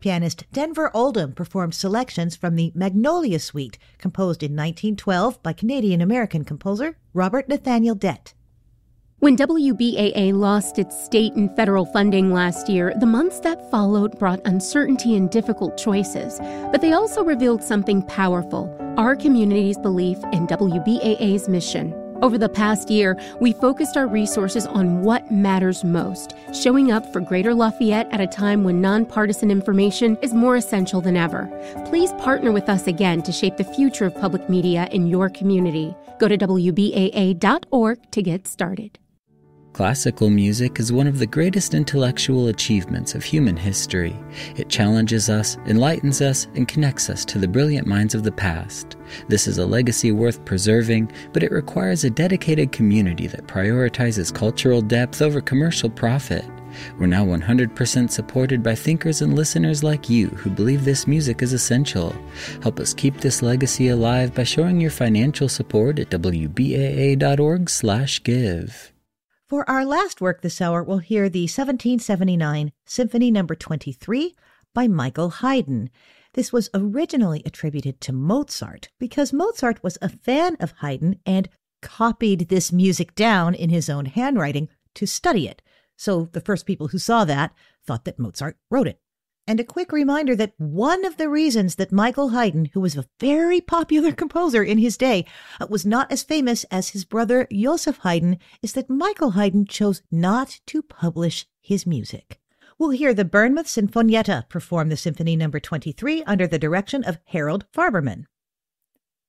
Pianist Denver Oldham performed selections from the Magnolia Suite, composed in 1912 by Canadian-American composer Robert Nathaniel Dett. When WBAA lost its state and federal funding last year, the months that followed brought uncertainty and difficult choices. But they also revealed something powerful: our community's belief in WBAA's mission. Over the past year, we focused our resources on what matters most, showing up for Greater Lafayette at a time when nonpartisan information is more essential than ever. Please partner with us again to shape the future of public media in your community. Go to WBAA.org to get started. Classical music is one of the greatest intellectual achievements of human history. It challenges us, enlightens us, and connects us to the brilliant minds of the past. This is a legacy worth preserving, but it requires a dedicated community that prioritizes cultural depth over commercial profit. We're now 100% supported by thinkers and listeners like you who believe this music is essential. Help us keep this legacy alive by showing your financial support at WBAA.org/give. For our last work this hour, we'll hear the 1779 Symphony No. 23 by Michael Haydn. This was originally attributed to Mozart because Mozart was a fan of Haydn and copied this music down in his own handwriting to study it. So the first people who saw that thought that Mozart wrote it. And a quick reminder that one of the reasons that Michael Haydn, who was a very popular composer in his day, was not as famous as his brother Joseph Haydn is that Michael Haydn chose not to publish his music. We'll hear the Bournemouth Sinfonietta perform the Symphony No. 23 under the direction of Harold Farberman.